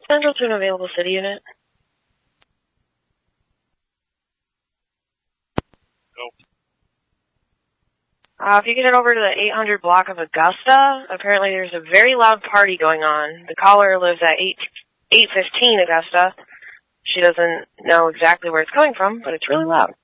Central to an available city unit. If you get it over to the 800 block of Augusta, apparently there's a very loud party going on. The caller lives at 815 Augusta. She doesn't know exactly where it's coming from, but it's really loud.